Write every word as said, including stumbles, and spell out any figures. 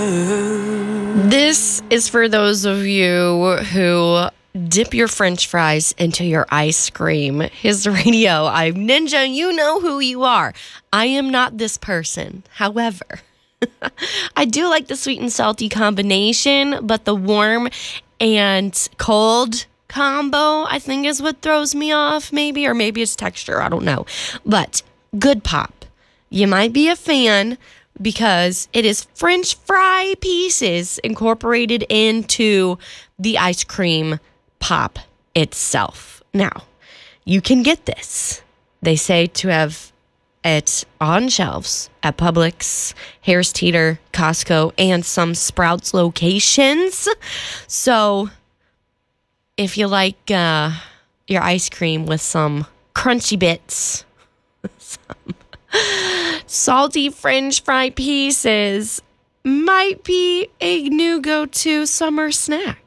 This is for those of you who dip your French fries into your ice cream. His radio. I'm Ninja. You know who you are. I am not this person. However, I do like the sweet and salty combination, but the warm and cold combo, I think, is what throws me off, maybe, or maybe it's texture. I don't know. But good pop. You might be a fan because it is French fry pieces incorporated into the ice cream pop itself. Now, you can get this. They say to have it on shelves at Publix, Harris Teeter, Costco, and some Sprouts locations. So if you like uh, your ice cream with some crunchy bits, some salty French fry pieces, might be a new go-to summer snack.